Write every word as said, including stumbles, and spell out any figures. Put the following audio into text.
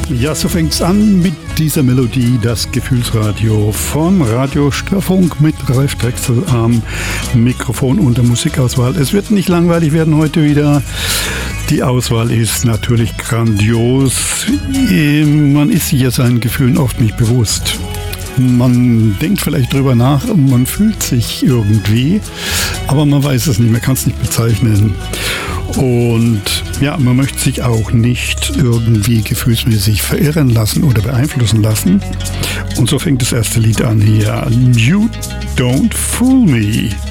Ja, so fängt es an mit dieser Melodie, das Gefühlsradio vom Radio Störfunk mit Ralf Drechsel am Mikrofon und der Musikauswahl. Es wird nicht langweilig werden heute wieder. Die Auswahl ist natürlich grandios. Man ist sich ja seinen Gefühlen oft nicht bewusst. Man denkt vielleicht drüber nach und man fühlt sich irgendwie, aber man weiß es nicht, man kann es nicht bezeichnen. Und ja, man möchte sich auch nicht irgendwie gefühlsmäßig verirren lassen oder beeinflussen lassen. Und so fängt das erste Lied an hier. You Don't Fool Me.